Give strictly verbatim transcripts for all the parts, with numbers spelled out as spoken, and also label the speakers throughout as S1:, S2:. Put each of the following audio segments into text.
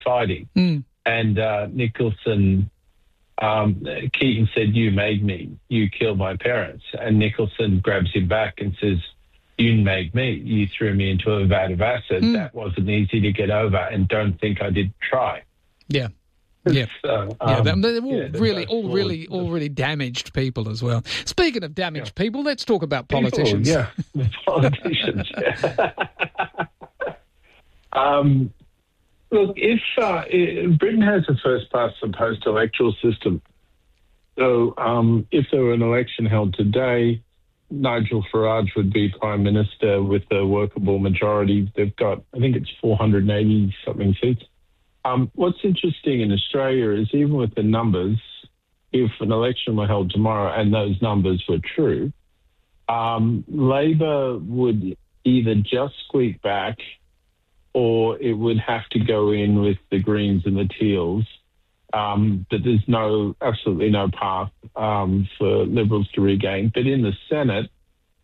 S1: fighting.
S2: Mm.
S1: And uh, Nicholson, um, Keating said, "You made me. You killed my parents." And Nicholson grabs him back and says, "You made me. You threw me into a vat of acid.
S2: Mm.
S1: That wasn't easy to get over, and don't think I didn't try."
S2: Yeah. Yeah,
S1: So,
S2: yeah,
S1: um,
S2: they're all
S1: yeah, they're
S2: really,
S1: both
S2: all
S1: flawed.
S2: really, all really damaged people as well. Speaking of damaged
S1: Yeah.
S2: people, let's talk about
S1: People,
S2: politicians.
S1: yeah, the politicians. Yeah. um, look, if, uh, if Britain has a first past the post electoral system, so um, if there were an election held today, Nigel Farage would be Prime Minister with a workable majority. They've got, I think it's four hundred eighty something seats. Um, what's interesting in Australia is even with the numbers, if an election were held tomorrow and those numbers were true, um, Labor would either just squeak back or it would have to go in with the Greens and the Teals. Um, but there's no, absolutely no path um, for Liberals to regain. But in the Senate,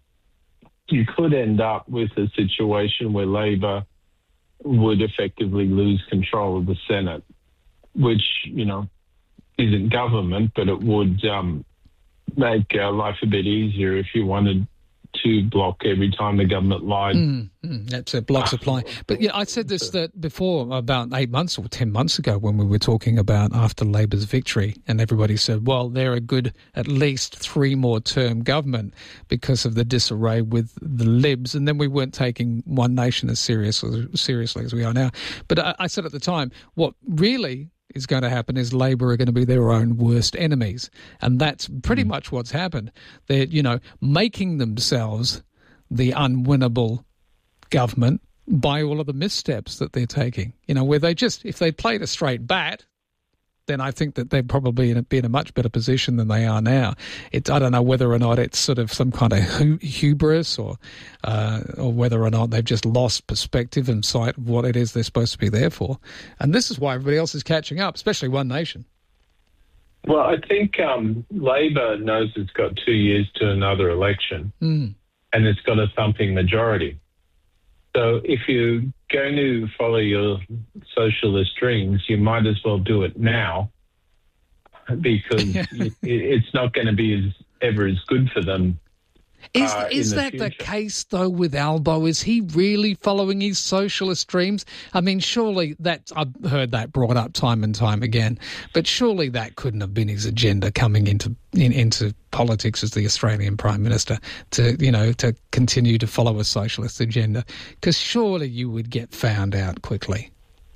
S1: you could end up with a situation where Labor would effectively lose control of the Senate, which, you know, isn't government, but it would um, make uh, life a bit easier if you wanted to block every time the government lied.
S2: Mm, mm, that's a block supply. But yeah, I said this that before about eight months or ten months ago when we were talking about after Labor's victory, and everybody said, well, they're a good at least three more term government because of the disarray with the Libs, and then we weren't taking One Nation as serious seriously as we are now. But I, I said at the time, what really is going to happen is Labor are going to be their own worst enemies. And that's pretty mm. much what's happened. They're, you know, making themselves the unwinnable government by all of the missteps that they're taking. You know, where they just, if they played a straight bat, then I think that they'd probably be in a much better position than they are now. It's, I don't know whether or not it's sort of some kind of hu- hubris or uh, or whether or not they've just lost perspective and sight of what it is they're supposed to be there for. And this is why everybody else is catching up, especially One Nation.
S1: Well, I think um, Labor knows it's got two years to another election
S2: mm.
S1: and it's got a thumping majority. So if you're going to follow your socialist dreams, you might as well do it now because it, it's not going to be as ever as good for them.
S2: Is,
S1: uh,
S2: is
S1: the
S2: that
S1: future.
S2: the case, though, with Albo? Is he really following his socialist dreams? I mean, surely that, I've heard that brought up time and time again, but surely that couldn't have been his agenda coming into in, into politics as the Australian Prime Minister to, you know, to continue to follow a socialist agenda, because surely you would get found out quickly.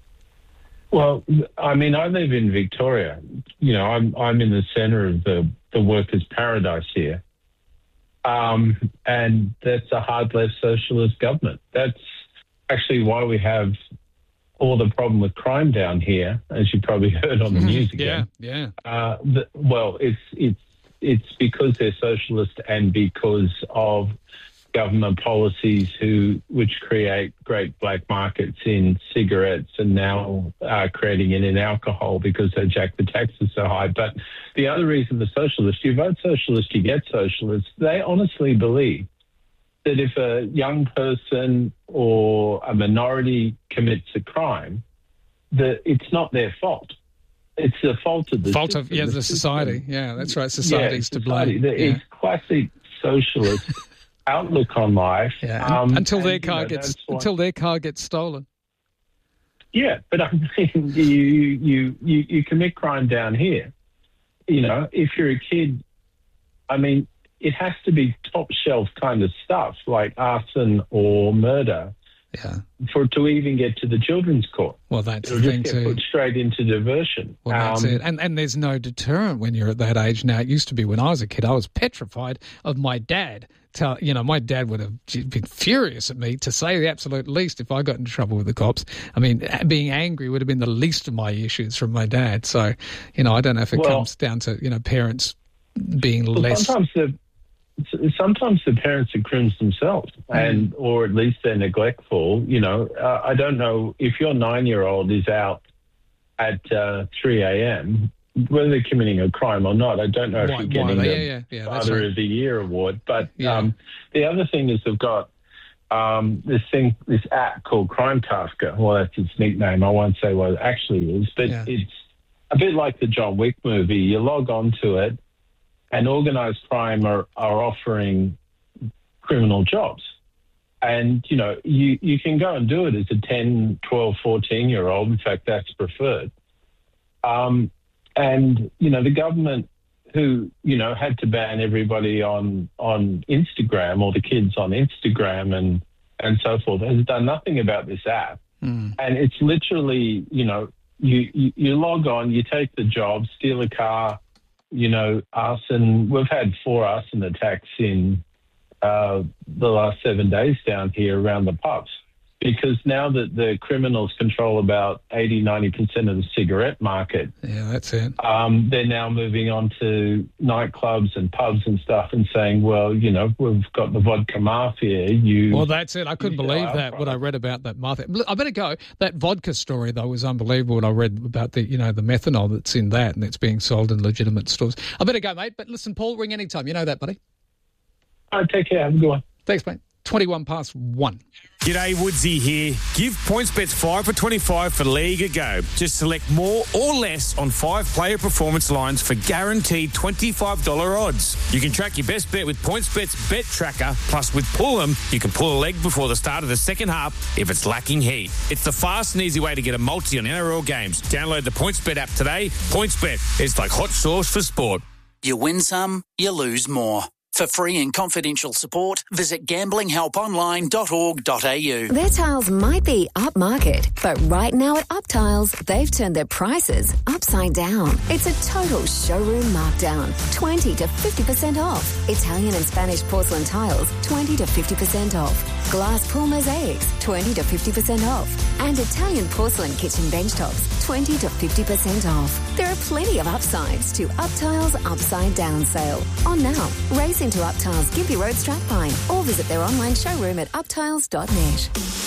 S1: Well, I mean, I live in Victoria. You know, I'm I'm in the centre of the, the workers' paradise here. Um, and that's a hard left socialist government. That's actually why we have all the problem with crime down here, as you probably heard on the news again.
S2: Yeah, yeah.
S1: Uh, the, well, it's it's it's because they're socialist and because of government policies who which create great black markets in cigarettes and now are creating it in alcohol because they jack the taxes so high. But the other reason the socialists, you vote socialist, you get socialist, they honestly believe that if a young person or a minority commits a crime, that it's not their fault. It's the fault of the
S2: fault
S1: system.
S2: of yeah, the, the society. Yeah, that's right. Society's
S1: yeah,
S2: to blame.
S1: It's
S2: yeah.
S1: classic socialist outlook on life.
S2: Yeah.
S1: Um,
S2: until
S1: and,
S2: their car
S1: you know,
S2: gets
S1: why,
S2: until their car gets stolen.
S1: Yeah, but I mean, you you you you commit crime down here. You know, if you're a kid, I mean, it has to be top shelf kind of stuff like arson or murder.
S2: Yeah.
S1: For it to even get to the children's court.
S2: Well, that's
S1: It'll
S2: the
S1: just
S2: thing
S1: get
S2: too.
S1: Put straight into diversion.
S2: Well, that's
S1: um,
S2: it. And and there's no deterrent when you're at that age now. It used to be when I was a kid. I was petrified of my dad. Tell you know, my dad would have been furious at me, to say the absolute least, if I got into trouble with the cops. I mean, being angry would have been the least of my issues from my dad. So, you know, I don't know if it
S1: well,
S2: comes down to, you know, parents being
S1: well,
S2: less.
S1: Sometimes the sometimes the parents are crims themselves, mm. and or at least they're neglectful. You know, uh, I don't know if your nine-year-old is out at uh, three a.m., whether they're committing a crime or not. I don't know if
S2: why,
S1: you're getting
S2: why,
S1: the
S2: yeah, yeah, yeah,
S1: Father
S2: right.
S1: of the Year award. But
S2: yeah.
S1: um, the other thing is they've got um, this thing, this app called Crime Tasker. Well, that's its nickname. I won't say what it actually is, but yeah. It's a bit like the John Wick movie. You log on to it, and organised crime are, are offering criminal jobs. And, you know, you, you can go and do it as a ten, twelve, fourteen-year-old. In fact, that's preferred. Um, and, you know, the government who, you know, had to ban everybody on on Instagram, or the kids on Instagram and, and so forth, has done nothing about this app. Mm. And it's literally, you know, you, you, you log on, you take the job, steal a car, you know, arson. We've had four arson attacks in uh, the last seven days down here around the pubs, because now that the criminals control about eighty, ninety percent of the cigarette market.
S2: Yeah, that's it.
S1: Um, they're now moving on to nightclubs and pubs and stuff and saying, well, you know, we've got the vodka mafia. You,
S2: well, that's it. I couldn't believe that, what I read about that mafia. I better go. That vodka story, though, was unbelievable. What I read about the, you know, the methanol that's in that and it's being sold in legitimate stores. I better go, mate. But listen, Paul, ring anytime. You know that, buddy.
S1: All right, take care. Have a good one.
S2: Thanks, mate. twenty-one past one.
S3: G'day, Woodsy here. Give PointsBets five for twenty-five for League a go. Just select more or less on five player performance lines for guaranteed twenty-five dollars odds. You can track your best bet with PointsBet's Bet Tracker. Plus, with Pull'em, you can pull a leg before the start of the second half if it's lacking heat. It's the fast and easy way to get a multi on N R L games. Download the PointsBet app today. PointsBet, it's like hot sauce for sport.
S4: You win some, you lose more. For free and confidential support, visit gambling help online dot org dot a u.
S5: Their tiles might be upmarket, but right now at Up Tiles, they've turned their prices upside down. It's a total showroom markdown, twenty to fifty percent off. Italian and Spanish porcelain tiles, twenty to fifty percent off. Glass pool mosaics, twenty to fifty percent off. And Italian porcelain kitchen bench tops, twenty to fifty percent off. There are plenty of upsides to Up Tiles Upside Down sale. On now, race into Up Tiles Gympie Road, Strathpine, or visit their online showroom at up tiles dot net.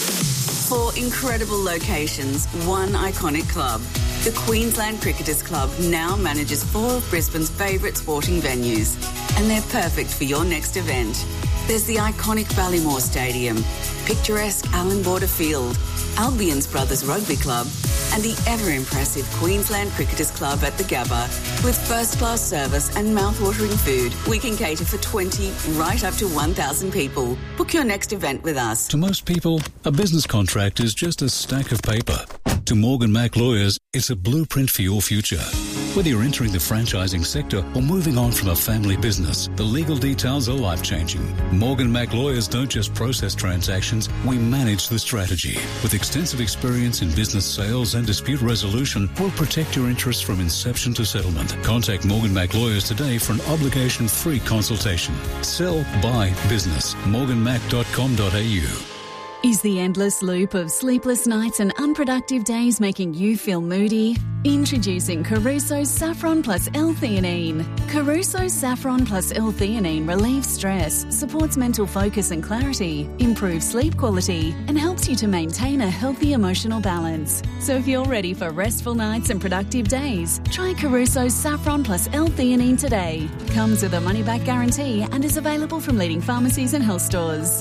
S6: Four incredible locations, one iconic club. The Queensland Cricketers Club now manages four of Brisbane's favourite sporting venues, and they're perfect for your next event. There's the iconic Ballymore Stadium, picturesque Allan Border Field, Albion's Brothers Rugby Club, and the ever-impressive Queensland Cricketers Club at the Gabba. With first-class service and mouth-watering food, we can cater for twenty, right up to one thousand people. Book your next event with us.
S7: To most people, a business contract is just a stack of paper. To Morgan Mac Lawyers, it's a blueprint for your future. Whether you're entering the franchising sector or moving on from a family business, the legal details are life-changing. Morgan Mac Lawyers don't just process transactions, we manage the strategy. With extensive experience in business sales and dispute resolution, we'll protect your interests from inception to settlement. Contact Morgan Mac Lawyers today for an obligation-free consultation. Sell, buy, business. morgan mac dot com dot a u.
S8: Is the endless loop of sleepless nights and unproductive days making you feel moody? Introducing Caruso's Saffron Plus L-Theanine. Caruso's Saffron Plus L-Theanine relieves stress, supports mental focus and clarity, improves sleep quality, and helps you to maintain a healthy emotional balance. So if you're ready for restful nights and productive days, try Caruso's Saffron Plus L-Theanine today. Comes with a money-back guarantee and is available from leading pharmacies and health stores.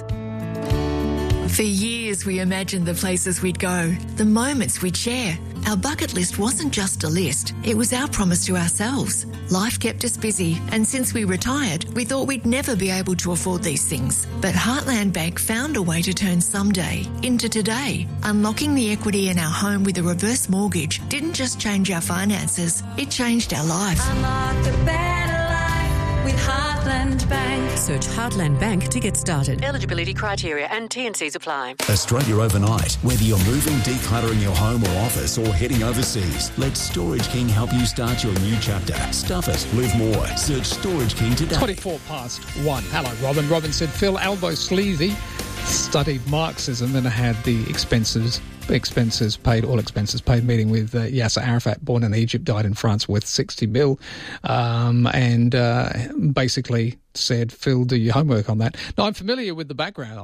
S9: For years, we imagined the places we'd go, the moments we'd share. Our bucket list wasn't just a list, it was our promise to ourselves. Life kept us busy, and since we retired, we thought we'd never be able to afford these things. But Heartland Bank found a way to turn someday into today. Unlocking the equity in our home with a reverse mortgage didn't just change our finances, it changed our lives.
S10: Unlock a better life with Heartland Bank.
S11: Search Heartland Bank to get started.
S12: Eligibility criteria and T and Cs apply.
S13: Australia Overnight. Whether you're moving, decluttering your home or office, or heading overseas, let Storage King help you start your new chapter. Stuff it, live more. Search Storage King today.
S2: twenty-four past one. Hello, Robin. Robin said, Phil Albo Sleazy studied Marxism and had the expenses expenses paid, all expenses paid meeting with uh, Yasser Arafat, born in Egypt, died in France, worth sixty mil, um, and uh, basically said, Phil, do your homework on that. Now, I'm familiar with the background of it.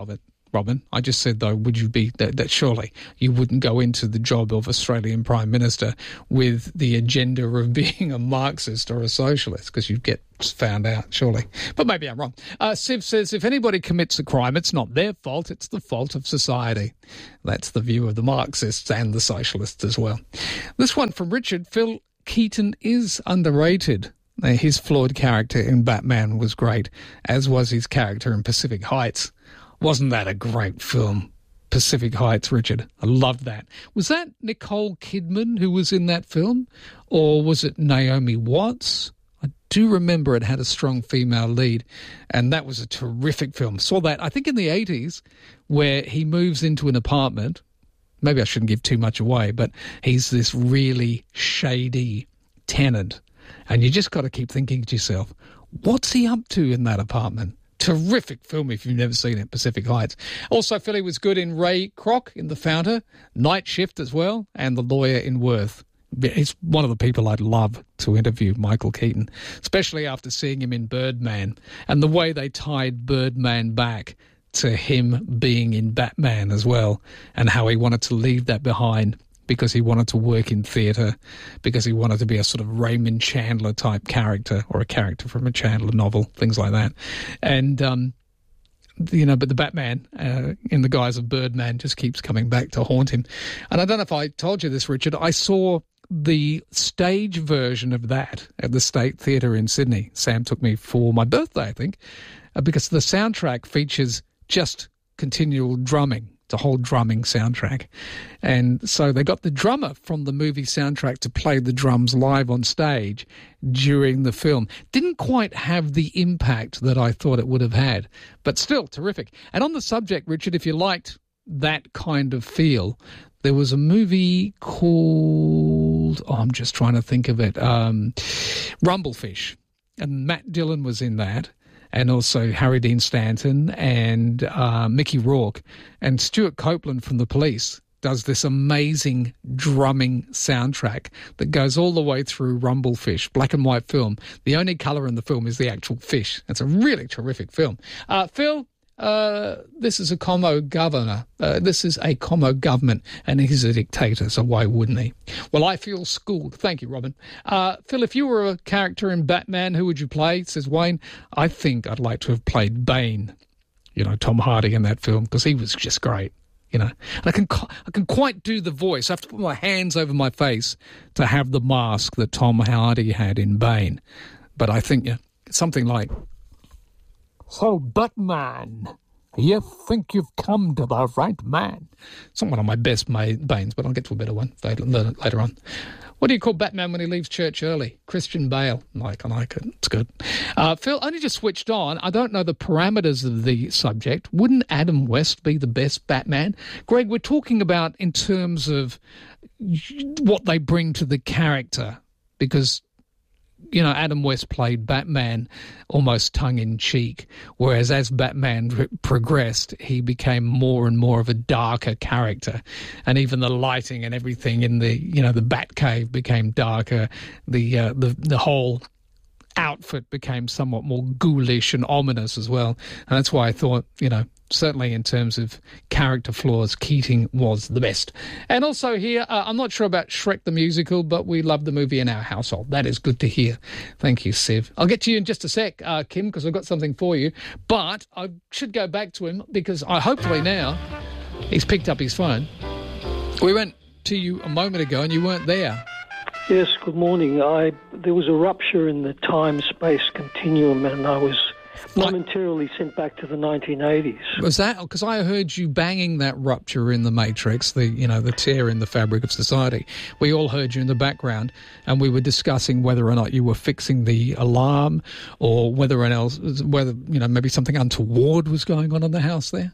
S2: Robin. I just said, though, would you be that, that surely you wouldn't go into the job of Australian Prime Minister with the agenda of being a Marxist or a socialist, because you'd get found out, surely. But maybe I'm wrong. Uh, Siv says, if anybody commits a crime, it's not their fault, it's the fault of society. That's the view of the Marxists and the socialists as well. This one from Richard. Phil Keaton is underrated. His flawed character in Batman was great, as was his character in Pacific Heights. Wasn't that a great film? Pacific Heights, Richard. I loved that. Was that Nicole Kidman who was in that film? Or was it Naomi Watts? I do remember it had a strong female lead, and that was a terrific film. Saw that, I think, in the eighties, where he moves into an apartment. Maybe I shouldn't give too much away, but he's this really shady tenant. And you just got to keep thinking to yourself, what's he up to in that apartment? Terrific film if you've never seen it, Pacific Heights. Also, Philly was good in Ray Kroc in The Founder, Night Shift as well, and The Lawyer in Worth. He's one of the people I'd love to interview, Michael Keaton, especially after seeing him in Birdman and the way they tied Birdman back to him being in Batman as well, and how he wanted to leave that behind because he wanted to work in theatre, because he wanted to be a sort of Raymond Chandler type character, or a character from a Chandler novel, things like that. And, um, you know, but the Batman, uh, in the guise of Birdman, just keeps coming back to haunt him. And I don't know if I told you this, Richard, I saw the stage version of that at the State Theatre in Sydney. Sam took me for my birthday, I think, uh, because the soundtrack features just continual drumming. It's a whole drumming soundtrack. And so they got the drummer from the movie soundtrack to play the drums live on stage during the film. Didn't quite have the impact that I thought it would have had, but still terrific. And on the subject, Richard, if you liked that kind of feel, there was a movie called, oh, I'm just trying to think of it, um, Rumblefish. And Matt Dillon was in that. And also Harry Dean Stanton and uh, Mickey Rourke. And Stuart Copeland from The Police does this amazing drumming soundtrack that goes all the way through Rumblefish, black and white film. The only colour in the film is the actual fish. It's a really terrific film. Uh, Phil, uh, this is a Como governor. Uh, this is a Como government, and he's a dictator, so why wouldn't he? Well, I feel schooled. Thank you, Robin. Uh, Phil, if you were a character in Batman, who would you play? Says Wayne. I think I'd like to have played Bane, you know, Tom Hardy in that film, because he was just great, you know. And I can, I can quite do the voice. I have to put my hands over my face to have the mask that Tom Hardy had in Bane. But I think, yeah, something like, "So, Batman, you think you've come to the right man." It's not one of my best Banes, but I'll get to a better one later on. What do you call Batman when he leaves church early? Christian Bale. Like, I like it. It's good. Uh, Phil, only just switched on. I don't know the parameters of the subject. Wouldn't Adam West be the best Batman? Greg, we're talking about in terms of what they bring to the character, because, you know, Adam West played Batman almost tongue-in-cheek, whereas as Batman re- progressed, he became more and more of a darker character. And even the lighting and everything in the, you know, the Batcave became darker. The, uh, the, the whole outfit became somewhat more ghoulish and ominous as well. And that's why I thought, you know, certainly in terms of character flaws, Keating was the best. And also here, uh, I'm not sure about Shrek the Musical, but we love the movie in our household. That is good to hear. Thank you, Siv. I'll get to you in just a sec, uh, Kim, because I've got something for you. But I should go back to him, because I hopefully now he's picked up his phone. We went to you a moment ago and you weren't there.
S14: Yes, good morning. I There was a rupture in the time-space continuum, and I was momentarily sent back to the nineteen eighties.
S2: Was that because I heard you banging that rupture in the matrix, the you know the tear in the fabric of society? We all heard you in the background, and we were discussing whether or not you were fixing the alarm, or whether or else whether you know maybe something untoward was going on in the house there.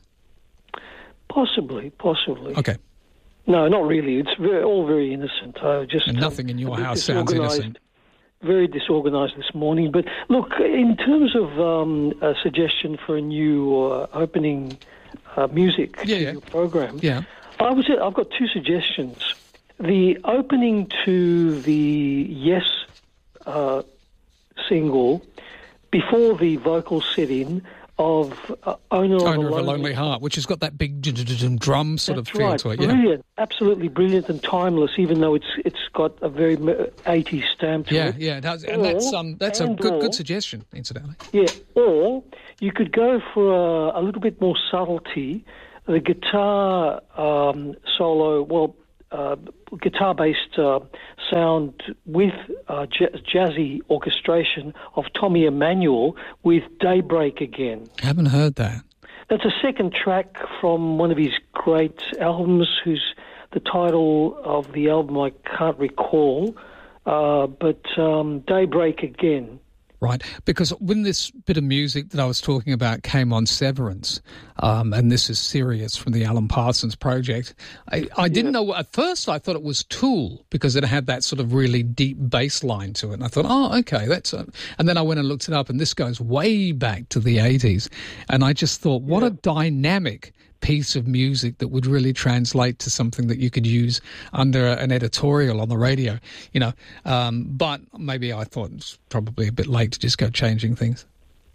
S14: Possibly, possibly.
S2: Okay.
S14: No, not really. It's very, all very innocent. I just
S2: and nothing um, in your house sounds innocent.
S14: Very disorganised this morning. But look, in terms of um, a suggestion for a new uh, opening uh, music
S2: yeah,
S14: to
S2: yeah.
S14: your program,
S2: yeah.
S14: I was. I've got two suggestions. The opening to the Yes uh, single, before the vocal sit-in, of uh, Owner,
S2: Owner
S14: of, a
S2: of a Lonely Heart, which has got that big drum sort of feel
S14: right.
S2: to it. Yeah.
S14: Brilliant, absolutely brilliant and timeless, even though it's it's got a very eighties stamp to
S2: yeah,
S14: it.
S2: Yeah, yeah, it does. And
S14: or,
S2: that's um, that's a good
S14: or,
S2: good suggestion, incidentally.
S14: Yeah, or you could go for a, a little bit more subtlety. The guitar um, solo, well, uh, guitar-based uh, sound with uh, j- jazzy orchestration of Tommy Emmanuel with Daybreak Again.
S2: Haven't heard that.
S14: That's a second track from one of his great albums, whose the title of the album I can't recall, uh, but um, Daybreak Again.
S2: Right, because when this bit of music that I was talking about came on Severance, um, and this is Sirius from the Alan Parsons Project, I, I didn't yeah. know, at first I thought it was Tool because it had that sort of really deep bass line to it, and I thought, oh, okay, that's... A... And then I went and looked it up, and this goes way back to the eighties, and I just thought, what yeah. a dynamic piece of music that would really translate to something that you could use under an editorial on the radio, you know. Um, but maybe I thought it's probably a bit late to just go changing things.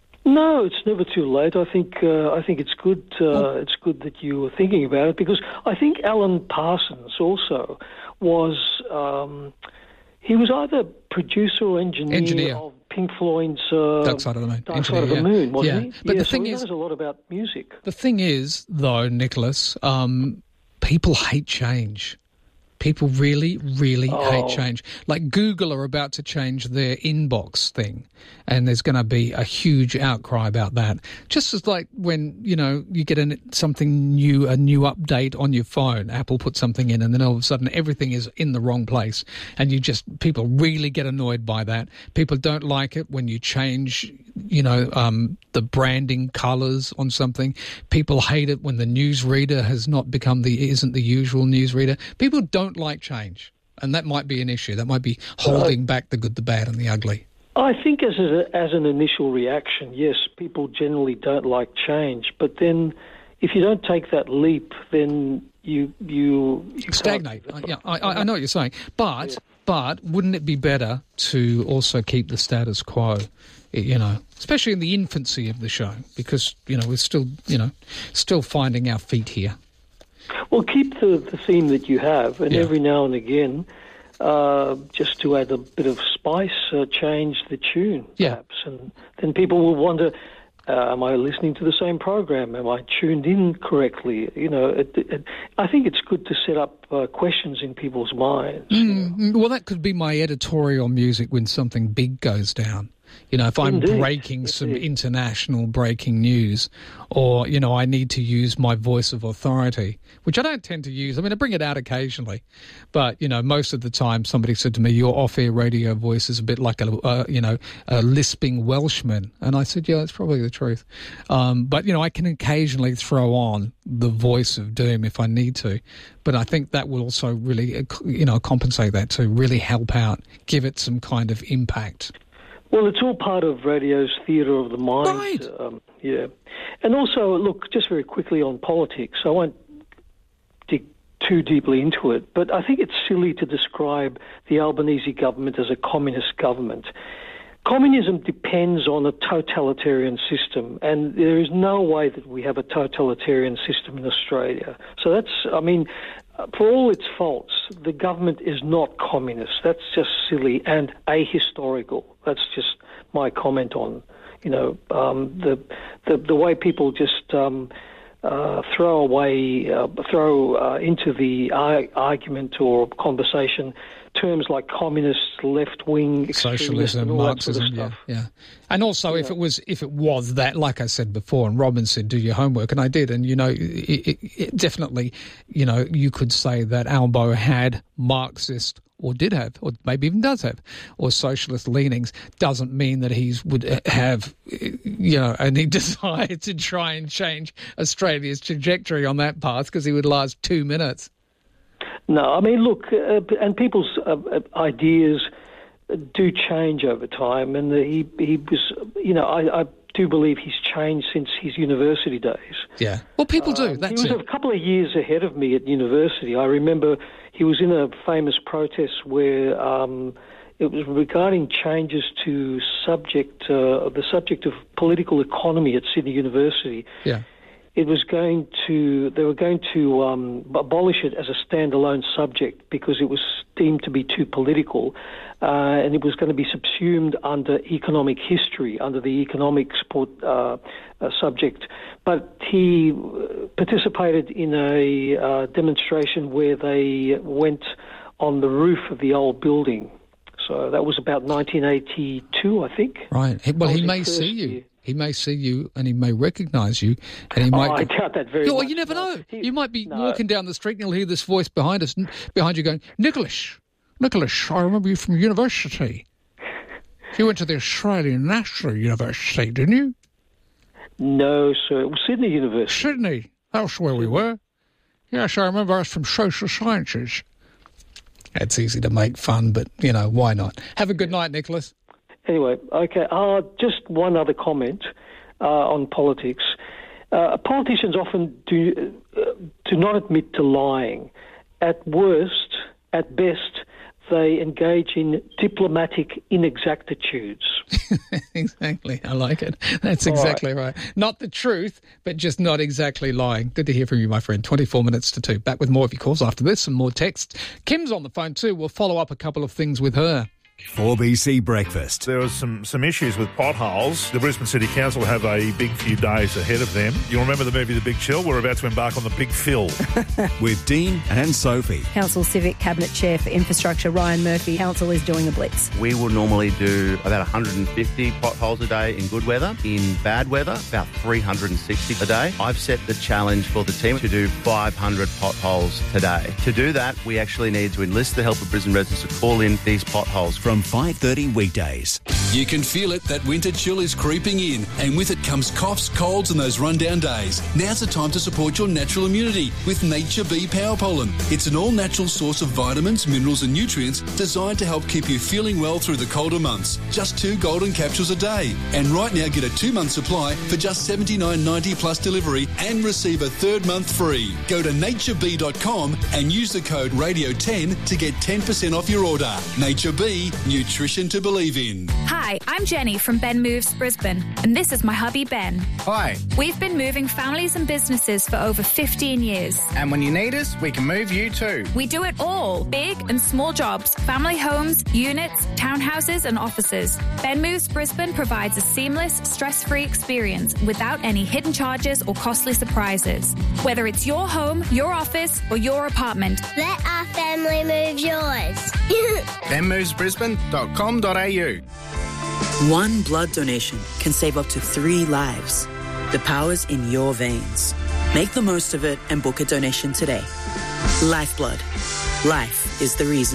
S14: No, it's never too late. I think uh, I think it's good. Uh, oh. It's good that you were thinking about it, because I think Alan Parsons also was. Um, he was either producer or engineer,
S2: engineer.
S14: of Pink Floyd's uh,
S2: Dark Side of the Moon.
S14: Dark Side of the Moon, wasn't
S2: yeah.
S14: he?
S2: But
S14: yeah,
S2: the thing
S14: so he
S2: is,
S14: knows a lot about music.
S2: The thing is, though, Nicholas, um, people hate change. People really, really
S14: oh.
S2: hate change. Like Google are about to change their inbox thing, and there's going to be a huge outcry about that. Just as like when, you know, you get an, something new, a new update on your phone, Apple puts something in, and then all of a sudden everything is in the wrong place, and you just, people really get annoyed by that. People don't like it when you change, you know, um, the branding colours on something. People hate it when the newsreader has not become the, isn't the usual newsreader. People don't like change, and that might be an issue. That might be holding uh, back the good, the bad, and the ugly.
S14: I think as a, as an initial reaction, yes, people generally don't like change. But then, if you don't take that leap, then you you, you
S2: stagnate. Uh, yeah, I, I know what you're saying, but yeah. but wouldn't it be better to also keep the status quo? You know, especially in the infancy of the show, because you know we're still you know still finding our feet here.
S14: Well, keep the, the theme that you have, and yeah. every now and again, uh, just to add a bit of spice, uh, change the tune, perhaps. Yeah. And then people will wonder, uh, am I listening to the same program? Am I tuned in correctly? You know, it, it, I think it's good to set up uh, questions in people's minds.
S2: Mm,
S14: you know?
S2: Well, that could be my editorial music when something big goes down. You know, if I'm
S14: Indeed.
S2: breaking
S14: Indeed.
S2: some international breaking news, or, you know, I need to use my voice of authority, which I don't tend to use. I mean, I bring it out occasionally, but, you know, most of the time somebody said to me, your off-air radio voice is a bit like a, uh, you know, a lisping Welshman. And I said, yeah, that's probably the truth. Um, but, you know, I can occasionally throw on the voice of doom if I need to. But I think that will also really, you know, compensate that to really help out, give it some kind of impact.
S14: Well, it's all part of radio's theatre of the mind.
S2: Right.
S14: Um, yeah. And also, look, just very quickly on politics, I won't dig too deeply into it, but I think it's silly to describe the Albanese government as a communist government. Communism depends on a totalitarian system, and there is no way that we have a totalitarian system in Australia. So that's, I mean, for all its faults, the government is not communist. That's just silly and ahistorical. That's just my comment on, you know, um, the, the the way people just um, uh, throw away, uh, throw uh, into the ar- argument or conversation terms like communist, left-wing,
S2: socialism,
S14: and all
S2: Marxism,
S14: that sort of stuff.
S2: yeah, yeah. And also,
S14: yeah.
S2: if it was, if it was that, like I said before, and Robin said, "Do your homework," and I did, and you know, it, it, it definitely, you know, you could say that Albo had Marxist, or did have, or maybe even does have, or socialist leanings. Doesn't mean that he would have, you know, any desire to try and change Australia's trajectory on that path, because he would last two minutes.
S14: No, I mean, look, uh, and people's uh, ideas do change over time, and he he was, you know, I, I do believe he's changed since his university days.
S2: Yeah, well, people do.
S14: Um,
S2: That's
S14: he was
S2: it.
S14: a couple of years ahead of me at university. I remember he was in a famous protest where um, it was regarding changes to subject uh, the subject of political economy at Sydney University.
S2: Yeah.
S14: It was going to, they were going to um, abolish it as a standalone subject because it was deemed to be too political, uh, and it was going to be subsumed under economic history, under the economics port, uh, uh, subject. But he participated in a uh, demonstration where they went on the roof of the old building. So that was about nineteen eighty-two, I think.
S2: Right. Well, he may see you. Year. He may see you and he may recognise you, and he might.
S14: Oh, I doubt that very
S2: yeah, well,
S14: much.
S2: you never
S14: no.
S2: know.
S14: He,
S2: you might be
S14: no.
S2: walking down the street and you'll hear this voice behind us, behind you, going, "Nicholas, Nicholas, I remember you from university. You went to the Australian National University, didn't you?"
S14: No, sir. It was Sydney University.
S2: Sydney. That's where we were. Yes, I remember us from social sciences. It's easy to make fun, but, you know, why not? Have a good night, Nicholas.
S14: Anyway, okay, uh, just one other comment uh, on politics. Uh, politicians often do, uh, do not admit to lying. At worst, at best, they engage in diplomatic inexactitudes.
S2: Exactly. I like it. That's
S14: All
S2: exactly
S14: right.
S2: right. Not the truth, but just not exactly lying. Good to hear from you, my friend. twenty-four minutes to two. Back with more of your calls after this and more texts. Kim's on the phone too. We'll follow up a couple of things with her.
S15: four B C Breakfast.
S16: There was some, some issues with potholes. The Brisbane City Council have a big few days ahead of them. You'll remember the movie The Big Chill? We're about to embark on The Big Fill.
S15: With Dean and Sophie.
S17: Council Civic Cabinet Chair for Infrastructure, Ryan Murphy. Council is doing a blitz.
S18: We will normally do about one hundred fifty potholes a day in good weather. In bad weather, about three hundred sixty a day. I've set the challenge for the team to do five hundred potholes today. To do that, we actually need to enlist the help of Brisbane residents to call in these potholes.
S15: From five thirty weekdays.
S19: You can feel it, that winter chill is creeping in, and with it comes coughs, colds and those rundown days. Now's the time to support your natural immunity with Nature Bee Power Pollen. It's an all-natural source of vitamins, minerals and nutrients designed to help keep you feeling well through the colder months. Just two golden capsules a day. And right now get a two-month supply for just seventy-nine ninety plus delivery and receive a third month free. Go to nature bee dot com and use the code radio ten to get ten percent off your order. Nature Bee, nutrition to believe in.
S20: Hi, I'm Jenny from Ben Moves Brisbane, and this is my hubby Ben.
S21: Hi.
S20: We've been moving families and businesses for over fifteen years.
S21: And when you need us, we can move you too.
S20: We do it all, big and small jobs, family homes, units, townhouses and offices. Ben Moves Brisbane provides a seamless, stress-free experience without any hidden charges or costly surprises. Whether it's your home, your office or your apartment.
S22: Let our family move yours.
S21: ben moves brisbane dot com dot a u.
S23: One blood donation can save up to three lives. The power's in your veins. Make the most of it and book a donation today. Lifeblood. Life is the reason.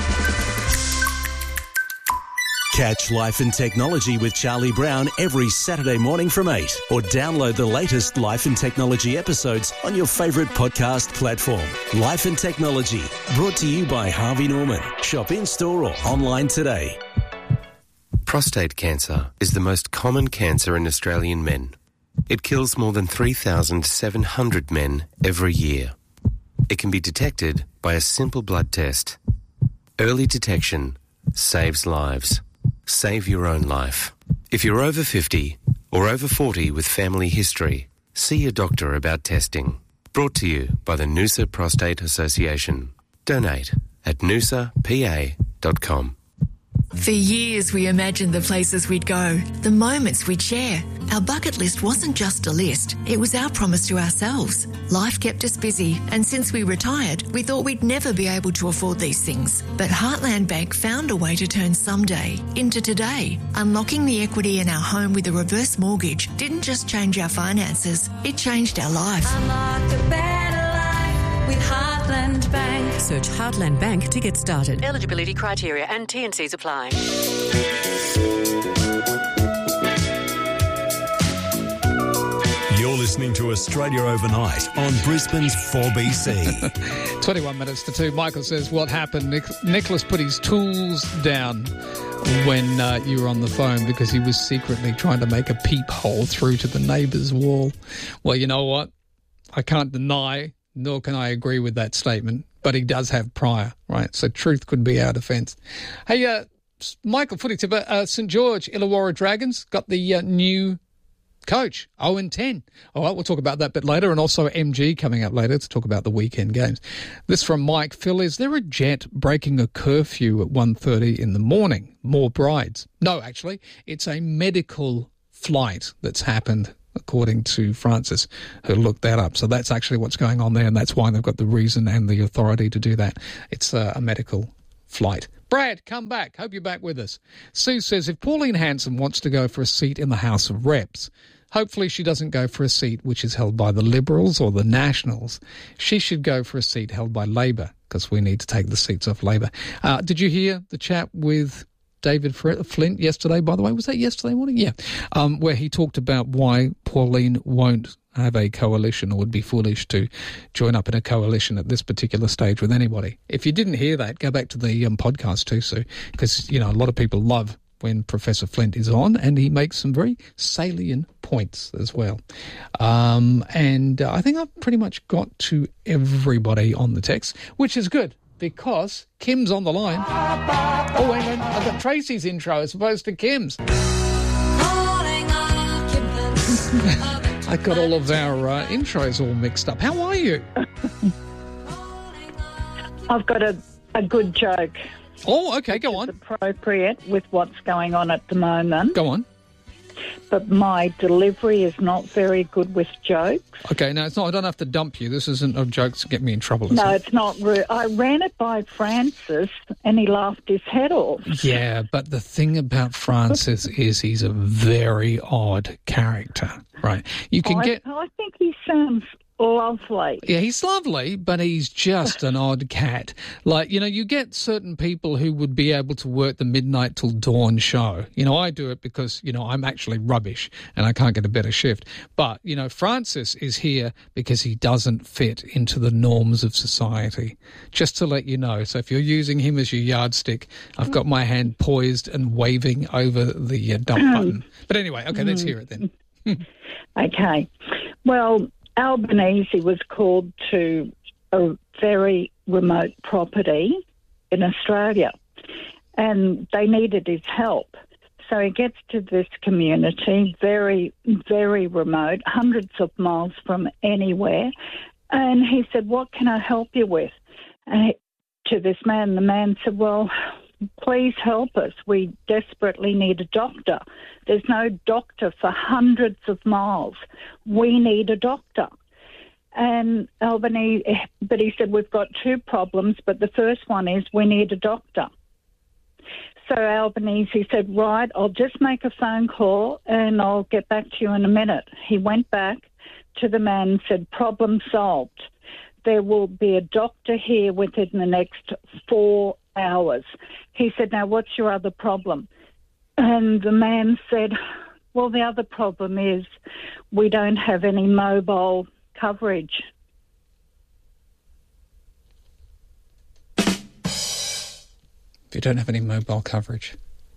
S24: Catch Life and Technology with Charlie Brown every Saturday morning from eight, or download the latest Life and Technology episodes on your favourite podcast platform. Life and Technology, brought to you by Harvey Norman. Shop in-store or online today.
S25: Prostate cancer is the most common cancer in Australian men. It kills more than three thousand seven hundred men every year. It can be detected by a simple blood test. Early detection saves lives. Save your own life. If you're over fifty or over forty with family history, see a doctor about testing. Brought to you by the Noosa Prostate Association. Donate at noosa p a dot com.
S9: For years, we imagined the places we'd go, the moments we'd share. Our bucket list wasn't just a list, it was our promise to ourselves. Life kept us busy, and since we retired, we thought we'd never be able to afford these things. But Heartland Bank found a way to turn someday into today. Unlocking the equity in our home with a reverse mortgage didn't just change our finances, it changed our life.
S10: Unlock a better life with Heartland Bank.
S11: Search Heartland Bank to get started.
S12: Eligibility criteria and T and Cs apply.
S15: You're listening to Australia Overnight on Brisbane's four B C.
S2: twenty-one minutes to two. Michael says, what happened? Nic- Nicholas put his tools down when uh, you were on the phone because he was secretly trying to make a peephole through to the neighbour's wall. Well, you know what? I can't deny, nor can I agree with that statement. but he does have prior, right? So truth could be our defence. Hey, uh, Michael, footy tipper, uh, St George Illawarra Dragons got the uh, new coach, oh and ten. All right, we'll talk about that a bit later, and also M G coming up later to talk about the weekend games. This from Mike. Phil, is there a jet breaking a curfew at one thirty in the morning? More brides? No, actually, it's a medical flight that's happened, according to Francis, who looked that up. So that's actually what's going on there, and that's why they've got the reason and the authority to do that. It's uh, a medical flight. Brad, come back. Hope you're back with us. Sue says, if Pauline Hanson wants to go for a seat in the House of Reps, hopefully she doesn't go for a seat which is held by the Liberals or the Nationals. She should go for a seat held by Labor, because we need to take the seats off Labor. Uh, did you hear the chat with David Flint yesterday, by the way? Was that yesterday morning? Yeah. Um, where he talked about why Pauline won't have a coalition, or would be foolish to join up in a coalition at this particular stage with anybody. If you didn't hear that, go back to the um, podcast too, Sue, because, you know, a lot of people love when Professor Flint is on, and he makes some very salient points as well. Um, and uh, I think I've pretty much got to everybody on the text, which is good, because Kim's on the line. Oh, hang on, I've got Tracy's intro as opposed to Kim's. I got all of our uh, intros all mixed up. How are you?
S1: I've got a, a good joke.
S2: Oh, okay, go on.
S1: It's appropriate with what's going on at the moment.
S2: Go on.
S1: But my delivery is not very good with jokes.
S2: Okay, no, it's not. I don't have to dump you. This isn't a joke to get me in trouble.
S1: No,
S2: it?
S1: it's not. Re- I ran it by Francis, and he laughed his head off.
S2: Yeah, but the thing about Francis is he's a very odd character, right? You can
S1: I,
S2: get.
S1: I think he sounds lovely.
S2: Yeah, he's lovely, but he's just an odd cat. Like, you know, you get certain people who would be able to work the midnight till dawn show. You know, I do it because, you know, I'm actually rubbish and I can't get a better shift. But, you know, Francis is here because he doesn't fit into the norms of society. Just to let you know. So if you're using him as your yardstick, I've got my hand poised and waving over the uh, dump button. But anyway, okay, let's hear it then.
S1: Okay. Well, Albanese was called to a very remote property in Australia, and they needed his help. So he gets to this community, very, very remote, hundreds of miles from anywhere, and he said, what can I help you with? And he, to this man, the man said, well, please help us. We desperately need a doctor. There's no doctor for hundreds of miles. We need a doctor. And Albany, but he said, we've got two problems, but the first one is we need a doctor. So Albanese said, right, I'll just make a phone call and I'll get back to you in a minute. He went back to the man and said, problem solved. There will be a doctor here within the next four hours. He said, now what's your other problem? And the man said, well, the other problem is we don't have any mobile coverage.
S2: If you don't have any mobile coverage.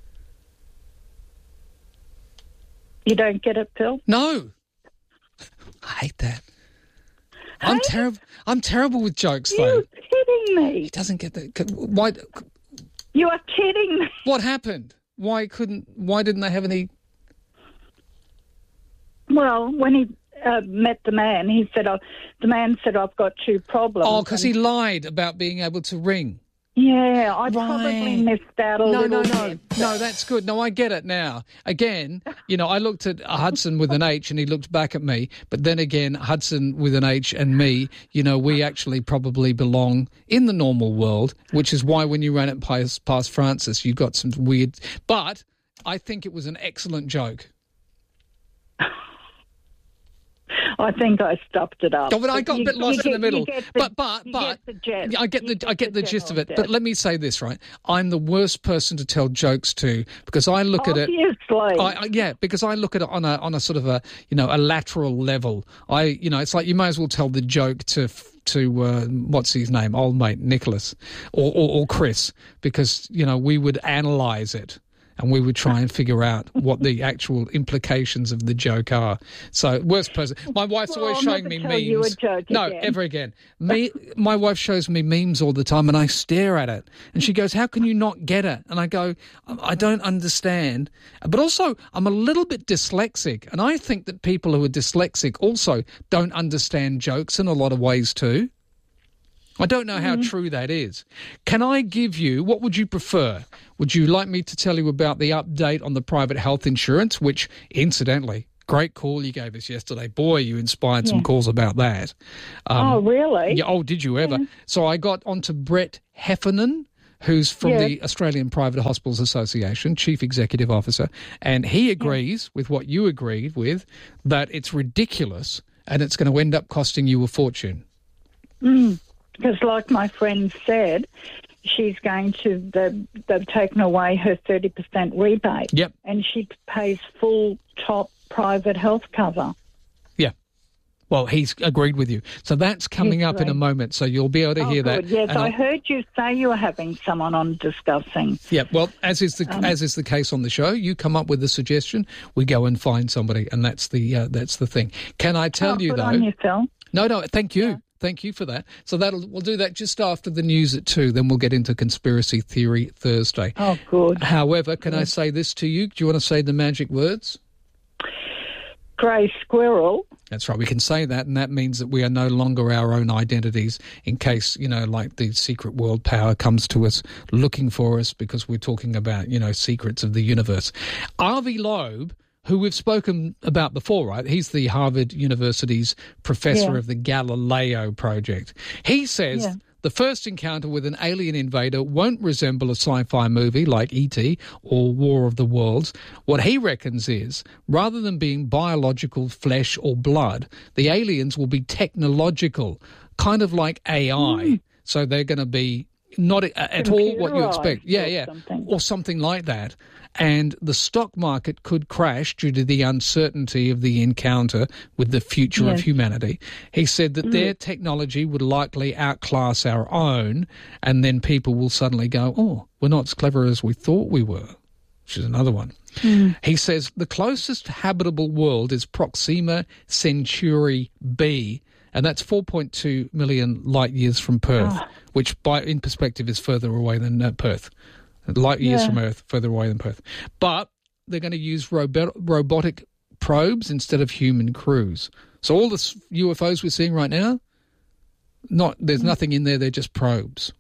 S1: You don't get it, Phil?
S2: No. I hate that. I'm
S1: Hey?
S2: terrible. I'm terrible with jokes, though.
S1: You're kidding me.
S2: He doesn't get that. Why?
S1: You are kidding me.
S2: What happened? Why couldn't? Why didn't they have any?
S1: Well, when he uh, met the man, he said, oh, the man said, I've got two problems.
S2: Oh, because he lied about being able to ring.
S1: Yeah, I probably missed out a
S2: No,
S1: little
S2: no, no.
S1: bit.
S2: No, that's good. No, I get it now. Again, you know, I looked at Hudson with an H and he looked back at me. But then again, Hudson with an H and me, you know, we actually probably belong in the normal world, which is why when you ran it past, past Francis, you got some weird... But I think it was an excellent joke.
S1: I think I stuffed it up.
S2: Oh, but I got
S1: you,
S2: a bit lost
S1: you
S2: in the
S1: get,
S2: middle.
S1: you get the,
S2: but but
S1: you
S2: but
S1: get the gist.
S2: I get the
S1: You
S2: I get the,
S1: the
S2: gist of it.
S1: general
S2: But let me say this, right? I'm the worst person to tell jokes to because I look
S1: Obviously.
S2: at it. I, I, yeah, because I look at it on a on a sort of a you know a lateral level. I you know it's like you may as well tell the joke to. to uh, what's his name, old mate Nicholas, or, or or Chris, because you know we would analyse it. and we would try and figure out what the actual implications of the joke are. So, worst person. My wife's
S1: well,
S2: always
S1: I'll
S2: showing
S1: never
S2: me
S1: tell
S2: memes.
S1: You a joke
S2: no,
S1: again.
S2: ever again. Me, my wife shows me memes all the time, and I stare at it, and she goes, "How can you not get it?" And I go, "I don't understand." But also, I'm a little bit dyslexic, and I think that people who are dyslexic also don't understand jokes in a lot of ways too. I don't know how
S1: Mm-hmm.
S2: true that is. Can I give you, what would you prefer? Would you like me to tell you about the update on the private health insurance, which, incidentally, great call you gave us yesterday. Boy, you inspired
S1: Yeah.
S2: some calls about that. Um,
S1: oh, really?
S2: Yeah, oh, did you ever?
S1: Yeah.
S2: So I got onto Brett Heffernan, who's from
S1: Yeah.
S2: the Australian Private Hospitals Association, Chief Executive Officer, and he agrees yeah. with what you agreed with, that it's ridiculous and it's going to end up costing you a fortune.
S1: Mm. Because like my friend said, she's going to, they've, they've taken away her thirty percent rebate.
S2: Yep.
S1: And she pays full top private health cover.
S2: Yeah. Well, he's agreed with you. So that's coming
S1: He's
S2: up
S1: great.
S2: in a moment, so you'll be able to
S1: oh,
S2: hear
S1: good.
S2: that.
S1: Yes,
S2: And
S1: I
S2: I'll-
S1: heard you say you were having someone on discussing.
S2: Yeah, well, as is the
S1: Um,
S2: as is the case on the show, you come up with a suggestion, we go and find somebody, and that's the uh, that's the thing. Can I tell
S1: oh,
S2: you
S1: good
S2: though?
S1: on you, Phil.
S2: No, no, thank you.
S1: Yeah.
S2: Thank you for that. So that'll we'll do that just after the news at two. Then we'll get into Conspiracy Theory Thursday.
S1: Oh, good.
S2: However, can
S1: good.
S2: I say this to you? Do you want to say the magic words?
S1: Grey squirrel.
S2: That's right. We can say that, and that means that we are no longer our own identities in case, you know, like the secret world power comes to us looking for us because we're talking about, you know, secrets of the universe. Avi Loeb, who we've spoken about before, right? He's the Harvard University's professor
S1: Yeah.
S2: of the Galileo Project. He says
S1: Yeah.
S2: the first encounter with an alien invader won't resemble a sci-fi movie like E T or War of the Worlds. What he reckons is, rather than being biological flesh or blood, the aliens will be technological, kind of like A I. Mm. So they're going to be not at all what you expect. Yeah, yeah.
S1: Something.
S2: Or something like that. And the stock market could crash due to the uncertainty of the encounter with the future
S1: Yes.
S2: of humanity. He said that
S1: Mm.
S2: their technology would likely outclass our own, and then people will suddenly go, oh, we're not as clever as we thought we were, which is another one.
S1: Mm.
S2: He says the closest habitable world is Proxima Centauri b, and that's four point two million light years from Perth,
S1: Oh.
S2: which by in perspective is further away than uh, Perth. Light years
S1: Yeah.
S2: from Earth, further away than Perth. But they're going to use robot, robotic probes instead of human crews. So all the s- U F Os we're seeing right now, not there's nothing in there, they're just probes.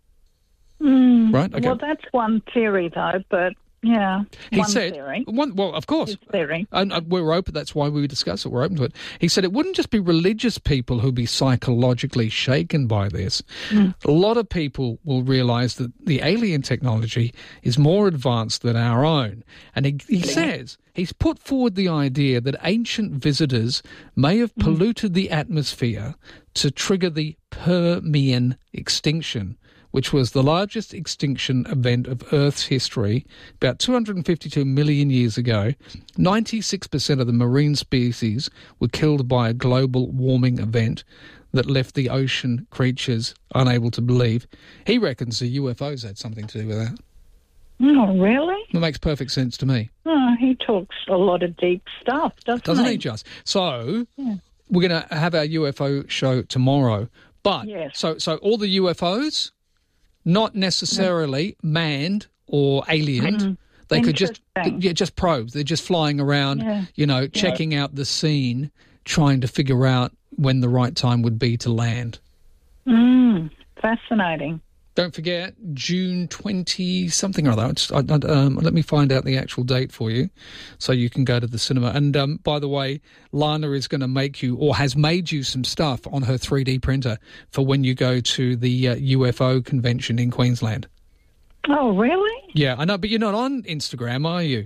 S1: Mm.
S2: Right, okay.
S1: Well, that's one theory, though, but, yeah,
S2: He
S1: one
S2: said,
S1: theory.
S2: one, well, of course.
S1: His theory.
S2: And uh, we're open, that's why we discuss it, we're open to it. He said it wouldn't just be religious people who'd be psychologically shaken by this.
S1: Mm.
S2: A lot of people will realise that the alien technology is more advanced than our own. And he, he says, he's put forward the idea that ancient visitors may have
S1: Mm.
S2: polluted the atmosphere to trigger the Permian extinction, which was the largest extinction event of Earth's history, about two hundred fifty-two million years ago. ninety-six percent of the marine species were killed by a global warming event that left the ocean creatures unable to believe. He reckons the U F Os had something to do with that.
S1: Oh, really?
S2: It makes perfect sense to me.
S1: Oh, he talks a lot of deep stuff, doesn't,
S2: Doesn't
S1: he?
S2: he just? So
S1: Yeah.
S2: we're going to have our U F O show tomorrow. But
S1: Yes.
S2: so so all the U F Os, not necessarily manned or aliened.
S1: Mm.
S2: They could just
S1: Interesting.
S2: yeah, just probes. They're just flying around,
S1: Yeah.
S2: you know, checking out the scene, trying to figure out when the right time would be to land.
S1: Mm, fascinating.
S2: Don't forget, June twentieth, something or other. It's, I, I, um, let me find out the actual date for you so you can go to the cinema. And um, by the way, Lana is going to make you, or has made you, some stuff on her three D printer for when you go to the uh, U F O convention in Queensland.
S1: Oh, really?
S2: Yeah, I know, but you're not on Instagram, are you?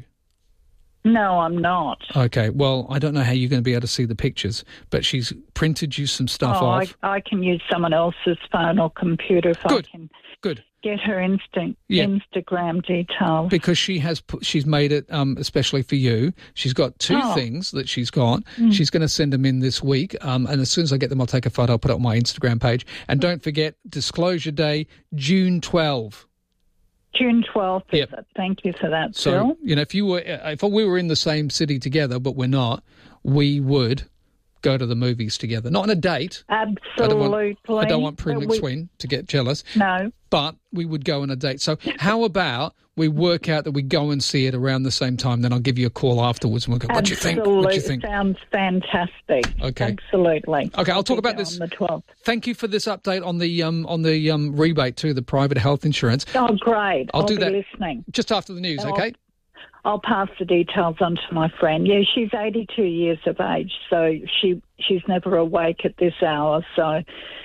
S1: No, I'm not.
S2: Okay, well, I don't know how you're going to be able to see the pictures, but she's printed you some stuff
S1: oh,
S2: off.
S1: I, I can use someone else's phone or computer if
S2: Good.
S1: I can
S2: Good.
S1: get her instinct,
S2: Yeah.
S1: Instagram details.
S2: Because she has, put, she's made it um, especially for you. She's got two
S1: Oh.
S2: things that she's got.
S1: Mm.
S2: She's going to send them in this week, um, and as soon as I get them, I'll take a photo. I'll put it on my Instagram page. And don't forget, Disclosure Day, June twelfth.
S1: June twelfth,
S2: Yep.
S1: is it? Thank you for that,
S2: So,
S1: Phil.
S2: you know, if you were, if we were in the same city together, but we're not, we would go to the movies together. Not on a date.
S1: Absolutely.
S2: I don't want, I don't want Prue
S1: But we-
S2: McSween to get jealous.
S1: No.
S2: But we would go on a date. So how about we work out that we go and see it around the same time, then I'll give you a call afterwards and we'll go, what do you think? What do you think?
S1: Sounds fantastic.
S2: Okay.
S1: Absolutely.
S2: Okay, I'll talk about
S1: Be
S2: this.
S1: on the twelfth.
S2: Thank you for this update on the um, on the um, rebate too, the private health insurance.
S1: Oh, great.
S2: I'll
S1: I'll
S2: do
S1: be
S2: that
S1: listening.
S2: just after the news,
S1: I'll-
S2: okay?
S1: I'll pass the details on to my friend. Yeah, she's eighty-two years of age, so she she's never awake at this hour, so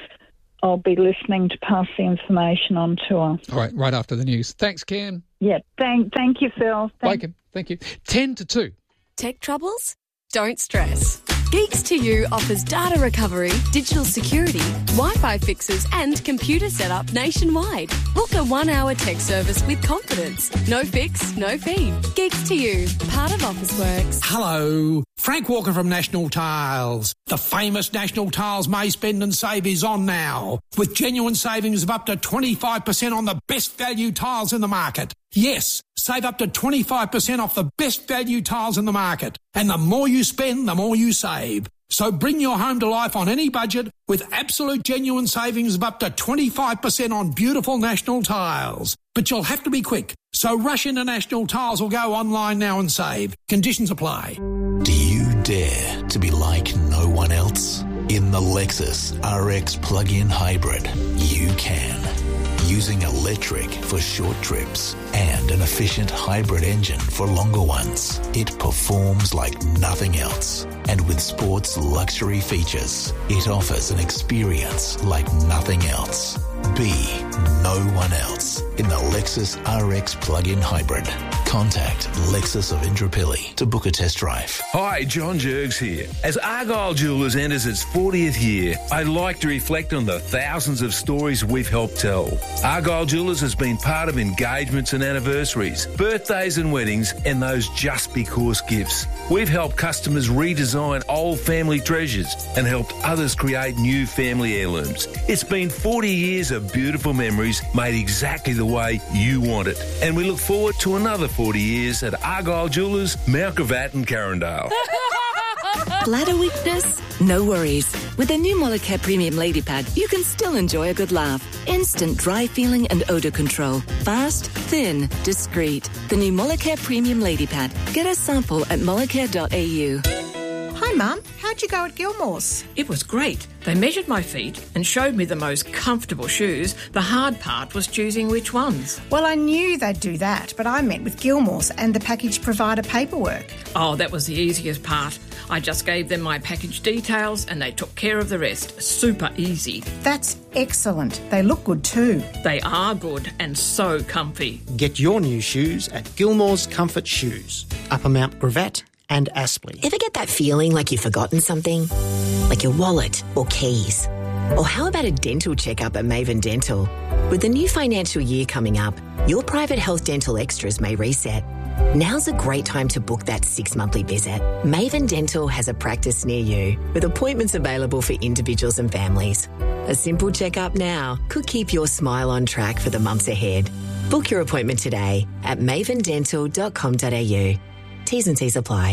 S1: I'll be listening to pass the information on to her.
S2: All right, right after the news. Thanks, Kim.
S1: Yeah, thank, thank you, Phil.
S2: Bye,
S1: Thank
S2: Kim. Thank you. ten to two.
S3: Tech troubles? Don't stress. Geeks to You offers data recovery, digital security, Wi-Fi fixes and computer setup nationwide. Book a one-hour tech service with confidence. No fix, no fee. Geeks to You, part of Officeworks.
S4: Hello, Frank Walker from National Tiles. The famous National Tiles May Spend and Save is on now, with genuine savings of up to twenty-five percent on the best value tiles in the market. Yes, save up to twenty-five percent off the best value tiles in the market. And the more you spend, the more you save. So bring your home to life on any budget with absolute genuine savings of up to twenty-five percent on beautiful National Tiles. But you'll have to be quick. So rush into National Tiles or go online now and save. Conditions apply.
S5: Do you dare to be like no one else? In the Lexus R X plug-in hybrid, you can. Using electric for short trips and an efficient hybrid engine for longer ones, it performs like nothing else. And with sports luxury features, it offers an experience like nothing else. Be no one else in the Lexus R X plug-in hybrid. Contact Lexus of Indooroopilly to book a test drive.
S6: Hi, John Jergs here. As Argyle Jewellers enters its fortieth year, I'd like to reflect on the thousands of stories we've helped tell. Argyle Jewellers has been part of engagements and anniversaries, birthdays and weddings, and those just because gifts. We've helped customers redesign old family treasures and helped others create new family heirlooms. It's been forty years of beautiful memories made exactly the way you want it. And we look forward to another forty years at Argyle Jewellers, Mount Gravatt and Carindale.
S7: Bladder weakness? No worries. With the new Molicare Premium Lady Pad, you can still enjoy a good laugh. Instant dry feeling and odour control. Fast, thin, discreet. The new Molicare Premium Lady Pad. Get a sample at molicare dot a u.
S26: Hi, Mum. How'd you go at Gilmore's?
S27: It was great. They measured my feet and showed me the most comfortable shoes. The hard part was choosing which ones.
S26: Well, I knew they'd do that, but I met with Gilmore's and the package provider paperwork.
S27: Oh, that was the easiest part. I just gave them my package details and they took care of the rest. Super easy.
S26: That's excellent. They look good too.
S27: They are good and so comfy.
S28: Get your new shoes at Gilmore's Comfort Shoes, Upper Mount Gravatt and Aspley.
S29: Ever get that feeling like you've forgotten something? Like your wallet or keys? Or how about a dental checkup at Maven Dental? With the new financial year coming up, your private health dental extras may reset. Now's a great time to book that six-monthly visit. Maven Dental has a practice near you with appointments available for individuals and families. A simple checkup now could keep your smile on track for the months ahead. Book your appointment today at maven dental dot com dot a u. T's and C's apply.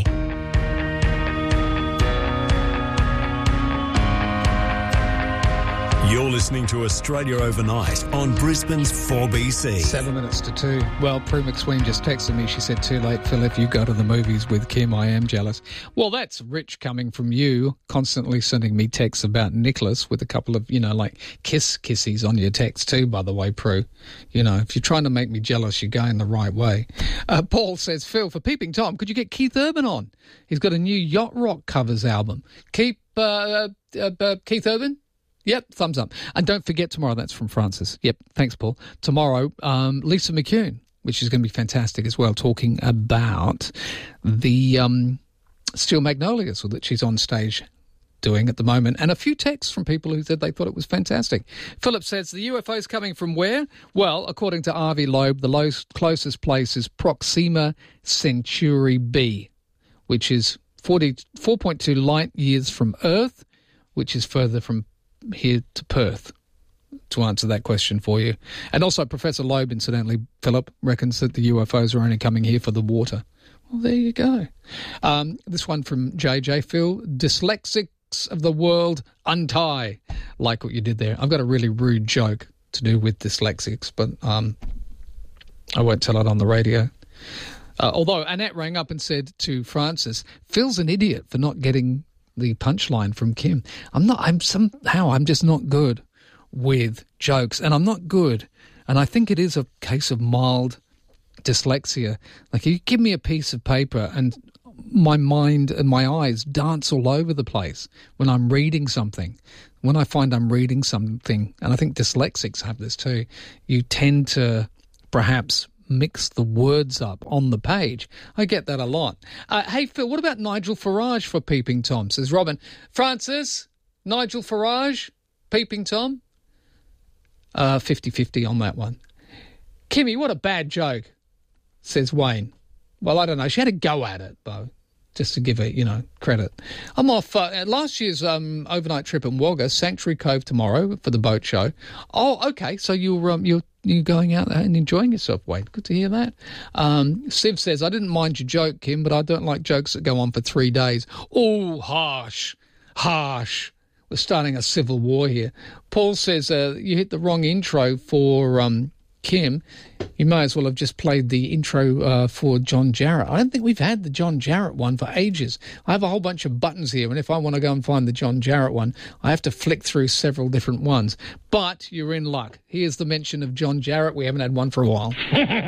S15: You're listening to Australia Overnight on Brisbane's four B C.
S2: Seven minutes to two. Well, Prue McSween just texted me. She said, too late, Phil, if you go to the movies with Kim, I am jealous. Well, that's rich coming from you, constantly sending me texts about Nicholas with a couple of, you know, like kiss kissies on your text too, by the way, Prue. You know, if you're trying to make me jealous, you're going the right way. Uh, Paul says, Phil, for Peeping Tom, could you get Keith Urban on? He's got a new Yacht Rock covers album. Keep uh, uh, uh, Keith Urban? Yep, thumbs up. And don't forget tomorrow, that's from Francis. Yep, thanks, Paul. Tomorrow, um, Lisa McCune, which is going to be fantastic as well, talking about the um, Steel Magnolias that she's on stage doing at the moment, and a few texts from people who said they thought it was fantastic. Philip says, the U F O's coming from where? Well, according to Avi Loeb, the lo- closest place is Proxima Centauri b, which is forty-four point two light years from Earth, which is further from here to Perth, to answer that question for you. And also Professor Loeb, incidentally, Philip, reckons that the U F Os are only coming here for the water. Well, there you go. Um, this one from J J. Phil, dyslexics of the world, untie. Like what you did there. I've got a really rude joke to do with dyslexics, but um, I won't tell it on the radio. Uh, although Annette rang up and said to Francis, Phil's an idiot for not getting the punchline from Kim. I'm not, I'm somehow, I'm just not good with jokes, and I'm not good. And I think it is a case of mild dyslexia. Like, you give me a piece of paper and my mind and my eyes dance all over the place when I'm reading something. When I find I'm reading something, and I think dyslexics have this too, you tend to perhaps mix the words up on the page. I get that a lot. Uh, hey, Phil, what about Nigel Farage for Peeping Tom? Says Robin. Francis, Nigel Farage, Peeping Tom? Uh, fifty-fifty on that one. Kimmy, what a bad joke, says Wayne. Well, I don't know. She had a go at it, though, just to give her, you know, credit. I'm off uh, at last year's um, overnight trip in Wagga, Sanctuary Cove tomorrow for the boat show. Oh, okay. So you're um, you're you're going out there and enjoying yourself, Wade. Good to hear that. Um, Siv says, I didn't mind your joke, Kim, but I don't like jokes that go on for three days. Oh, harsh, harsh. We're starting a civil war here. Paul says, uh, you hit the wrong intro for um, Kim. You may as well have just played the intro uh, for John Jarratt. I don't think we've had the John Jarratt one for ages. I have a whole bunch of buttons here, and if I want to go and find the John Jarratt one, I have to flick through several different ones. But you're in luck. Here's the mention of John Jarratt. We haven't had one for a while.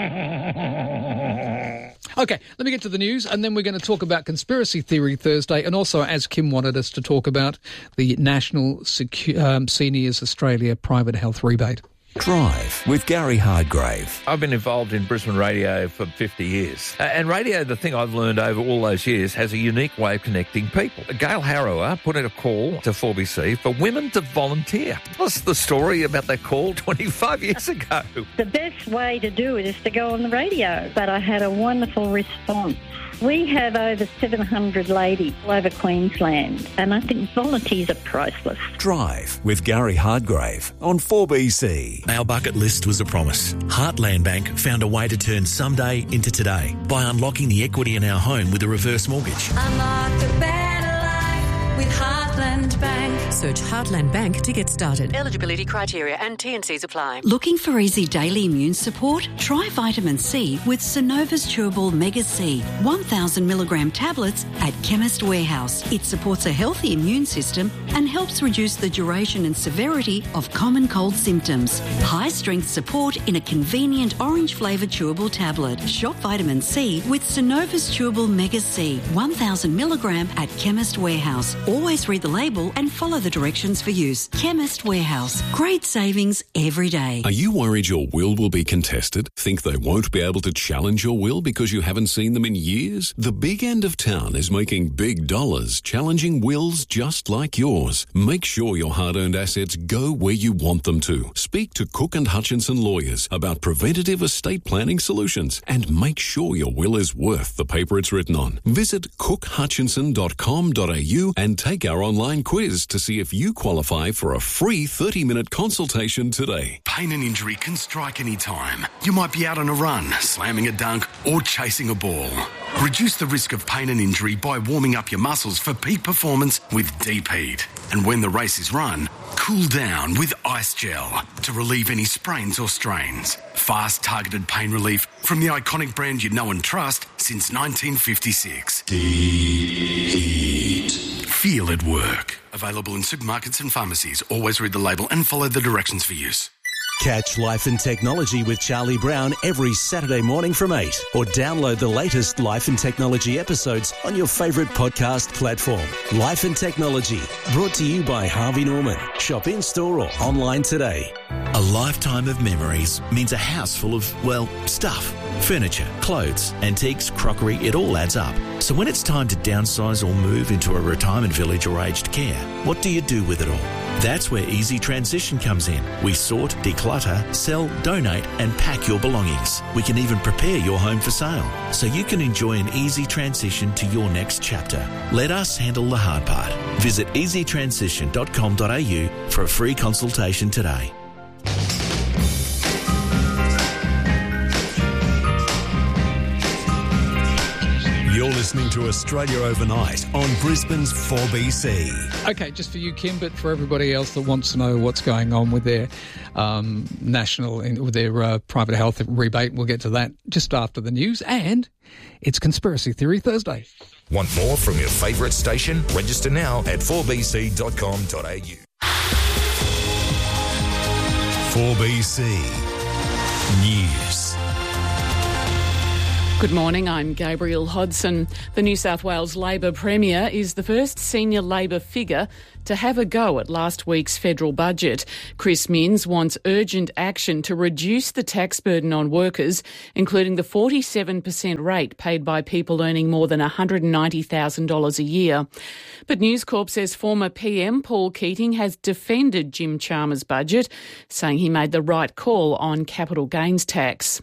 S2: Okay, let me get to the news, and then we're going to talk about Conspiracy Theory Thursday, and also, as Kim wanted us to talk about, the National Secu- um, Seniors Australia Private Health Rebate.
S8: Drive with Gary Hardgrave.
S13: I've been involved in Brisbane radio for fifty years. Uh, and radio, the thing I've learned over all those years, has a unique way of connecting people. Gail Harrower put in a call to four B C for women to volunteer. What's the story about that call twenty-five years ago?
S14: The best way to do it is to go on the radio. But I had a wonderful response. We have over seven hundred ladies all over Queensland, and I think volunteers are priceless.
S8: Drive with Gary Hardgrave on four B C.
S16: Our bucket list was a promise. Heartland Bank found a way to turn someday into today by unlocking the equity in our home with a reverse mortgage.
S10: Unlock a better life with Heartland Bank.
S11: Search Heartland Bank to get started.
S12: Eligibility criteria and T and Cs apply.
S17: Looking for easy daily immune support? Try vitamin C with Synova's Chewable Mega C, one thousand milligram tablets at Chemist Warehouse. It supports a healthy immune system and helps reduce the duration and severity of common cold symptoms. High-strength support in a convenient orange-flavoured chewable tablet. Shop vitamin C with Synova's Chewable Mega C, one thousand milligram at Chemist Warehouse. Always read the label and follow the directions for use. Chemist Warehouse. Great savings every day.
S18: Are you worried your will will be contested? Think they won't be able to challenge your will because you haven't seen them in years? The big end of town is making big dollars challenging wills just like yours. Make sure your hard-earned assets go where you want them to. Speak to Cook and Hutchinson lawyers about preventative estate planning solutions and make sure your will is worth the paper it's written on. Visit cook hutchinson dot com dot a u and take our online quiz to see if you qualify for a free thirty-minute consultation today.
S19: Pain and injury can strike any time. You might be out on a run, slamming a dunk, or chasing a ball. Reduce the risk of pain and injury by warming up your muscles for peak performance with Deep Heat. And when the race is run, cool down with Ice Gel to relieve any sprains or strains. Fast, targeted pain relief from the iconic brand you know and trust since nineteen fifty-six. Deep Heat. Feel it work. Available in supermarkets and pharmacies. Always read the label and follow the directions for use.
S24: Catch Life and Technology with Charlie Brown every Saturday morning from eight, or download the latest Life and Technology episodes on your favourite podcast platform. Life and Technology, brought to you by Harvey Norman. Shop in-store or online today.
S16: A lifetime of memories means a house full of, well, stuff. Furniture, clothes, antiques, crockery, it all adds up. So when it's time to downsize or move into a retirement village or aged care, what do you do with it all? That's where Easy Transition comes in. We sort, declutter, sell, donate and pack your belongings. We can even prepare your home for sale so you can enjoy an easy transition to your next chapter. Let us handle the hard part. Visit easy transition dot com dot a u for a free consultation today.
S15: You're listening to Australia Overnight on Brisbane's four B C.
S2: Okay, just for you, Kim, but for everybody else that wants to know what's going on with their um, national, with their uh, private health rebate, we'll get to that just after the news. And it's Conspiracy Theory Thursday.
S1: Want more from your favourite station? Register now at four b c dot com dot a u.
S15: four B C News.
S3: Good morning, I'm Gabrielle Hodson. The New South Wales Labor Premier is the first senior Labor figure to have a go at last week's federal budget. Chris Minns wants urgent action to reduce the tax burden on workers, including the forty-seven percent rate paid by people earning more than one hundred ninety thousand dollars a year. But News Corp says former P M Paul Keating has defended Jim Chalmers' budget, saying he made the right call on capital gains tax.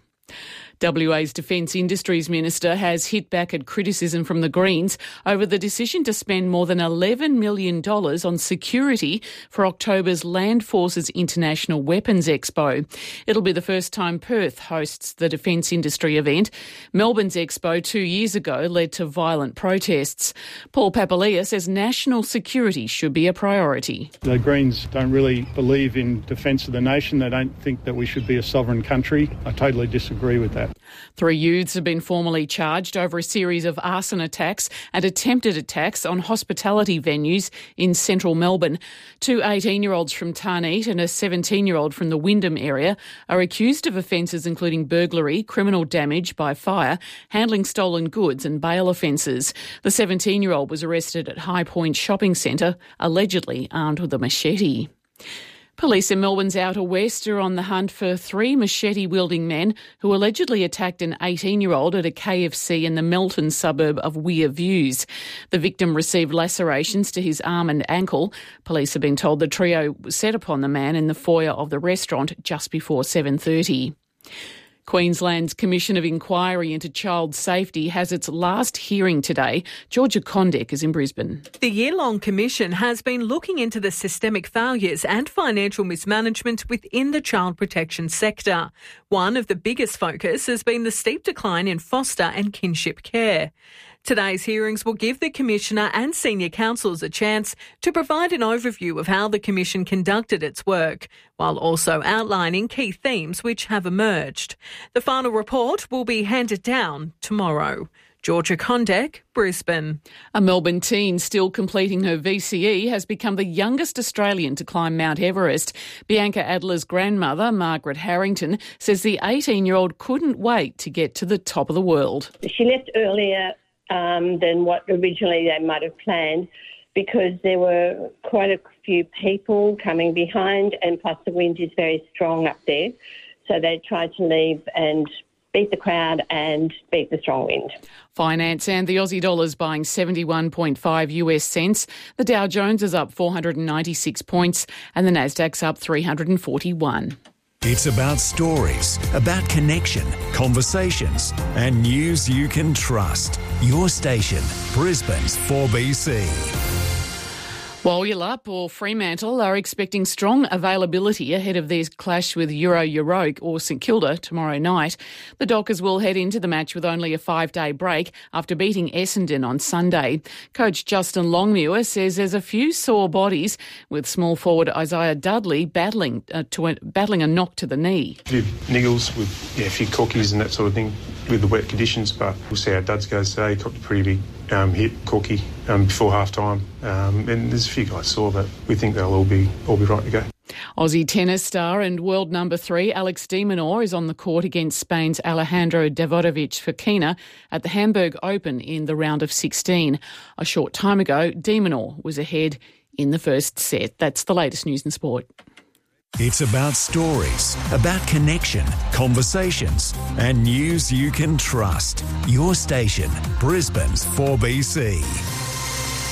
S3: W A's Defence Industries Minister has hit back at criticism from the Greens over the decision to spend more than eleven million dollars on security for October's Land Forces International Weapons Expo. It'll be the first time Perth hosts the defence industry event. Melbourne's expo two years ago led to violent protests. Paul Papalia says national security should be a priority.
S4: The Greens don't really believe in defence of the nation. They don't think that we should be a sovereign country. I totally disagree with that.
S3: Three youths have been formally charged over a series of arson attacks and attempted attacks on hospitality venues in central Melbourne. Two eighteen-year-olds from Tarneet and a seventeen-year-old from the Wyndham area are accused of offences including burglary, criminal damage by fire, handling stolen goods and bail offences. The seventeen-year-old was arrested at High Point Shopping Centre, allegedly armed with a machete. Police in Melbourne's Outer West are on the hunt for three machete-wielding men who allegedly attacked an eighteen-year-old at a K F C in the Melton suburb of Weir Views. The victim received lacerations to his arm and ankle. Police have been told the trio set upon the man in the foyer of the restaurant just before seven thirty. Queensland's Commission of Inquiry into Child Safety has its last hearing today. Georgia Condek is in Brisbane.
S9: The year-long commission has been looking into the systemic failures and financial mismanagement within the child protection sector. One of the biggest focus has been the steep decline in foster and kinship care. Today's hearings will give the Commissioner and senior counsels a chance to provide an overview of how the Commission conducted its work, while also outlining key themes which have emerged. The final report will be handed down tomorrow. Georgia Condek, Brisbane.
S3: A Melbourne teen still completing her V C E has become the youngest Australian to climb Mount Everest. Bianca Adler's grandmother, Margaret Harrington, says the eighteen-year-old couldn't wait to get to the top of the world.
S20: She left earlier Um, than what originally they might have planned, because there were quite a few people coming behind, and plus the wind is very strong up there. So they tried to leave and beat the crowd and beat the strong wind.
S3: Finance and the Aussie dollar's buying seventy-one point five US cents. The Dow Jones is up four hundred ninety-six points and the Nasdaq's up three hundred forty-one.
S15: It's about stories, about connection, conversations, and news you can trust. Your station, Brisbane's four B C.
S3: Walyalup or Fremantle are expecting strong availability ahead of their clash with Euro Euroke or St Kilda tomorrow night. The Dockers will head into the match with only a five-day break after beating Essendon on Sunday. Coach Justin Longmuir says there's a few sore bodies, with small forward Isaiah Dudley battling uh, to a, battling a knock to the knee.
S21: A few niggles with yeah, a few cookies and that sort of thing with the wet conditions, but we'll see how Duds goes today. He cooked a pretty big um, hit, cookie, um, before half-time. Um, and there's a few guys saw that. We think they'll all be all be right to go.
S3: Aussie tennis star and world number three Alex de Minaur is on the court against Spain's Alejandro Davidovich Fokina at the Hamburg Open in the round of sixteen. A short time ago, de Minaur was ahead in the first set. That's the latest news and sport.
S15: It's about stories, about connection, conversations, and news you can trust. Your station, Brisbane's four B C.
S22: Hi,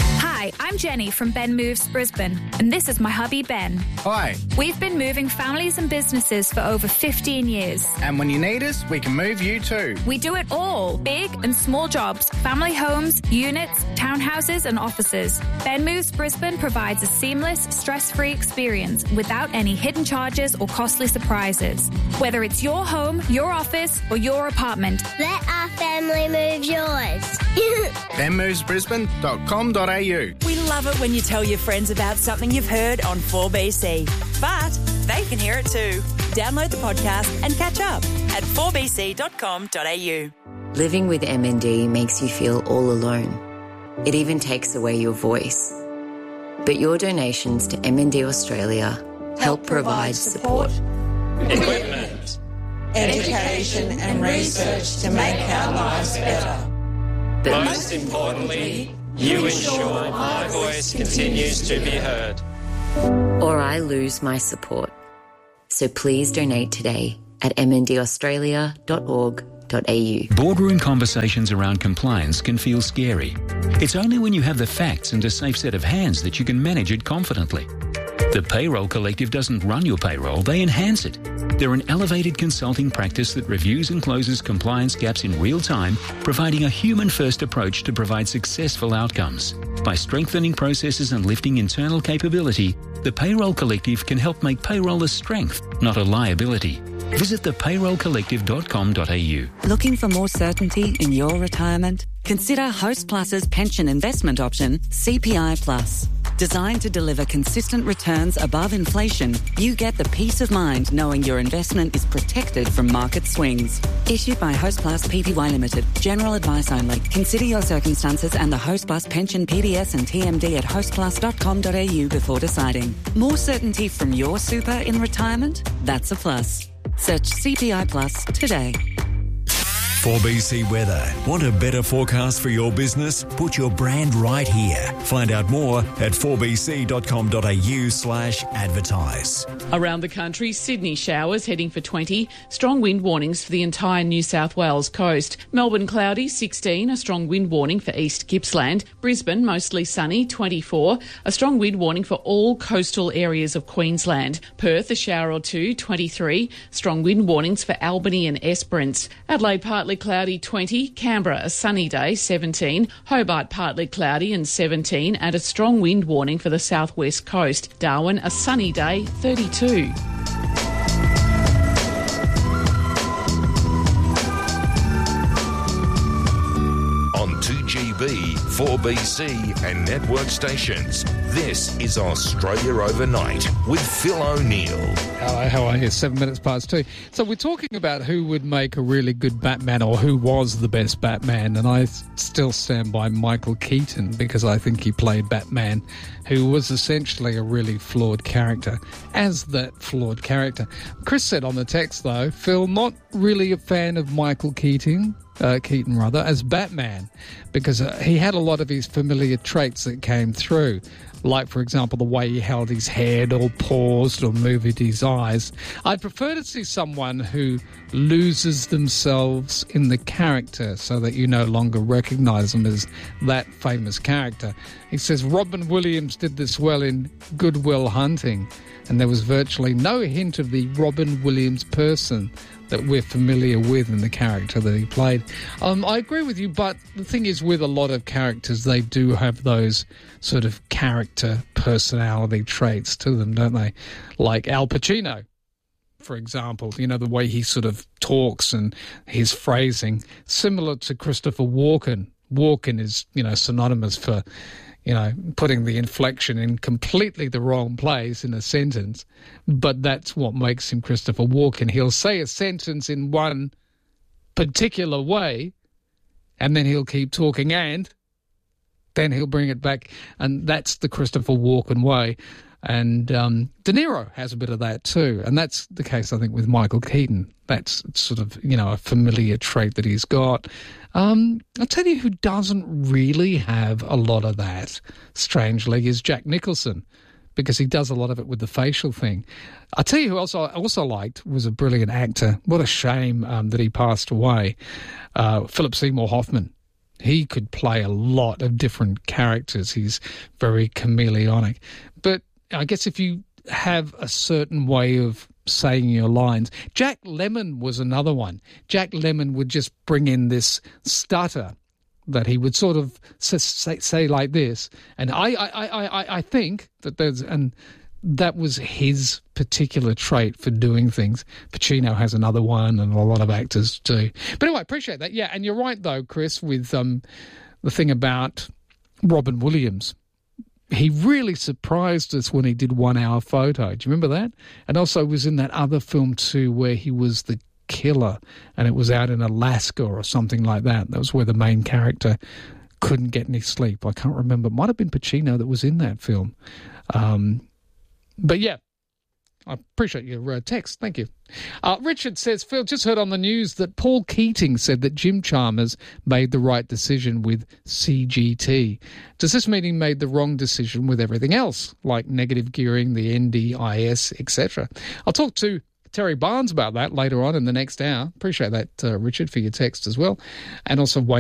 S5: Hi, I'm Jenny from Ben Moves Brisbane, and this is my hubby Ben.
S6: Hi.
S5: We've been moving families and businesses for over fifteen years.
S6: And when you need us, we can move you too.
S5: We do it all, big and small jobs, family homes, units, townhouses and offices. Ben Moves Brisbane provides a seamless, stress-free experience without any hidden charges or costly surprises. Whether it's your home, your office or your apartment.
S7: Let our family move yours.
S6: ben moves brisbane dot com dot a u.
S22: We love it when you tell your friends about something you've heard on four B C. But they can hear it too. Download the podcast and catch up at four b c dot com dot a u.
S23: Living with M N D makes you feel all alone. It even takes away your voice. But your donations to M N D Australia help, help provide support.
S25: Equipment, education and research to make our lives better. But most importantly, you ensure my voice continues to be heard.
S23: Or I lose my support. So please donate today at m n d australia dot org dot a u.
S26: Boardroom conversations around compliance can feel scary. It's only when you have the facts and a safe set of hands that you can manage it confidently. The Payroll Collective doesn't run your payroll, they enhance it. They're an elevated consulting practice that reviews and closes compliance gaps in real time, providing a human-first approach to provide successful outcomes. By strengthening processes and lifting internal capability, the Payroll Collective can help make payroll a strength, not a liability. Visit the payroll collective dot com dot a u.
S27: Looking for more certainty in your retirement? Consider Host Plus's pension investment option, C P I Plus. Designed to deliver consistent returns above inflation, you get the peace of mind knowing your investment is protected from market swings. Issued by Host Plus Pty Limited. General advice only. Consider your circumstances and the Host Plus pension P D S and T M D at host plus dot com dot a u before deciding. More certainty from your super in retirement? That's a plus. Search C P I Plus today.
S15: four B C Weather. Want a better forecast for your business? Put your brand right here. Find out more at four b c dot com dot a u slash advertise.
S3: Around the country, Sydney showers heading for twenty. Strong wind warnings for the entire New South Wales coast. Melbourne cloudy, sixteen. A strong wind warning for East Gippsland. Brisbane mostly sunny, twenty-four. A strong wind warning for all coastal areas of Queensland. Perth a shower or two, twenty-three. Strong wind warnings for Albany and Esperance. Adelaide partly cloudy, twenty. Canberra a sunny day, seventeen. Hobart partly cloudy and seventeen, and a strong wind warning for the southwest coast. Darwin a sunny day, thirty-two.
S1: On two G B, four B C and network stations, this is Australia Overnight with Phil O'Neill.
S2: Hello, how are you? Seven minutes past two. So we're talking about who would make a really good Batman or who was the best Batman, and I still stand by Michael Keaton because I think he played Batman, who was essentially a really flawed character, as that flawed character. Chris said on the text, though, Phil, not really a fan of Michael Keaton, uh, Keaton rather, as Batman, because uh, he had a lot of his familiar traits that came through. Like, for example, the way he held his head or paused or moved his eyes. I'd prefer to see someone who loses themselves in the character so that you no longer recognise them as that famous character. He says Robin Williams did this well in Good Will Hunting, and there was virtually no hint of the Robin Williams person that we're familiar with in the character that he played. Um, I agree with you, but the thing is with a lot of characters, they do have those sort of character personality traits to them, don't they? Like Al Pacino, for example, you know, the way he sort of talks and his phrasing, similar to Christopher Walken. Walken is, you know, synonymous for, you know, putting the inflection in completely the wrong place in a sentence, but that's what makes him Christopher Walken. He'll say a sentence in one particular way, and then he'll keep talking, and then he'll bring it back, and that's the Christopher Walken way. And um, De Niro has a bit of that too, and that's the case, I think, with Michael Keaton. That's sort of, you know, a familiar trait that he's got. Um, I'll tell you who doesn't really have a lot of that, strangely, is Jack Nicholson, because he does a lot of it with the facial thing. I'll tell you who else I also liked was a brilliant actor. What a shame um, that he passed away. Uh, Philip Seymour Hoffman, he could play a lot of different characters. He's very chameleonic. But I guess if you have a certain way of saying your lines. Jack Lemmon was another one. Jack Lemmon would just bring in this stutter that he would sort of say, say like this. And I, I, I, I think that there's... and that was his particular trait for doing things. Pacino has another one, and a lot of actors too. But anyway, appreciate that. Yeah, and you're right, though, Chris, with um, the thing about Robin Williams. He really surprised us when he did One Hour Photo. Do you remember that? And also was in that other film too where he was the killer, and it was out in Alaska or something like that. That was where the main character couldn't get any sleep. I can't remember. It might have been Pacino that was in that film. Um But yeah, I appreciate your uh, text. Thank you. Uh, Richard says, Phil, just heard on the news that Paul Keating said that Jim Chalmers made the right decision with C G T. Does this mean he made the wrong decision with everything else, like negative gearing, the N D I S, et cetera? I'll talk to Terry Barnes about that later on in the next hour. Appreciate that, uh, Richard, for your text as well. And also Wayne